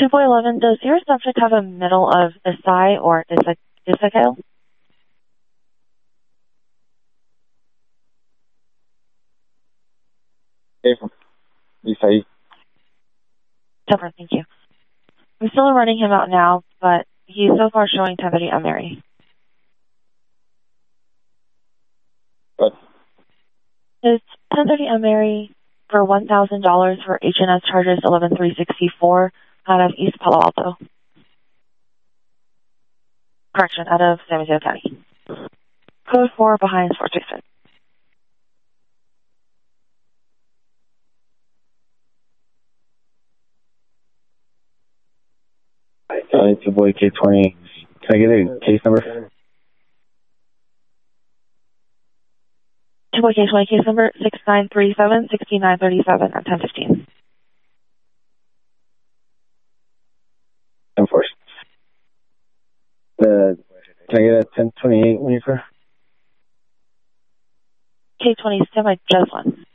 2.11, does your subject have a middle of Isai or Isakale? Isai. Tougher, thank you. I'm still running him out now, but he's so far showing 1030 Mary. What? It's 1030 Mary for $1,000 for HNS charges 11364 out of East Palo Alto. Correction, out of San Mateo County. Code 4 behind Fort Jackson. It's your boy K20. Can I get a case number? Two-boy K20 case number 6937-6937 at 1015. Enforced. Can I get a 1028 when you're clear? K20 semi just one.